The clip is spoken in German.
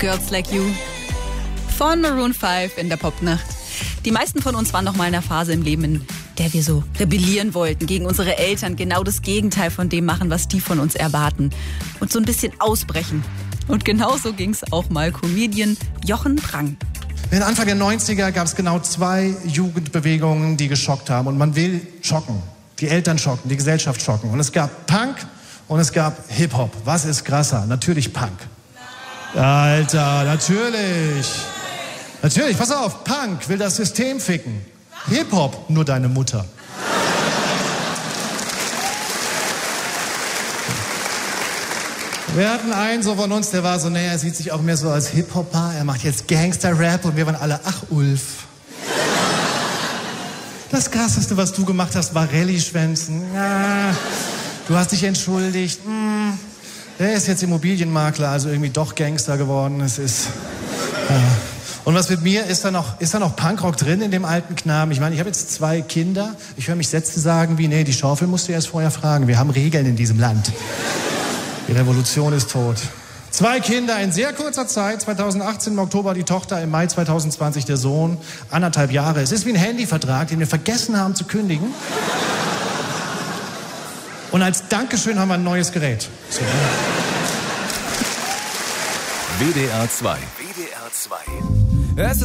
Girls Like You von Maroon 5 in der Popnacht. Die meisten von uns waren noch mal in einer Phase im Leben, in der wir so rebellieren wollten gegen unsere Eltern, genau das Gegenteil von dem machen, was die von uns erwarten und so ein bisschen ausbrechen. Und genauso ging es auch mal Comedian Jochen Prang. In Anfang der 90er gab es genau 2 Jugendbewegungen, die geschockt haben. Und man will schocken. Die Eltern schocken, die Gesellschaft schocken. Und es gab Punk und es gab Hip-Hop. Was ist krasser? Natürlich Punk. Alter, natürlich. Natürlich, pass auf, Punk will das System ficken. Hip-Hop, nur deine Mutter. Wir hatten einen so von uns, der war so, naja, er sieht sich auch mehr so als Hip-Hopper, er macht jetzt Gangster-Rap und wir waren alle, ach Ulf. Das Krasseste, was du gemacht hast, war Rallye-Schwänzen. Ja, du hast dich entschuldigt. Der ist jetzt Immobilienmakler, also irgendwie doch Gangster geworden. Es ist... Ja. Und was mit mir, ist da noch Punkrock drin in dem alten Knaben? Ich meine, ich habe jetzt 2 Kinder. Ich höre mich Sätze sagen wie, nee, die Schaufel musst du erst vorher fragen. Wir haben Regeln in diesem Land. Die Revolution ist tot. 2 Kinder in sehr kurzer Zeit. 2018 im Oktober die Tochter, im Mai 2020 der Sohn. 1,5 Jahre. Es ist wie ein Handyvertrag, den wir vergessen haben zu kündigen. Und als Dankeschön haben wir ein neues Gerät. So. WDR 2. WDR 2.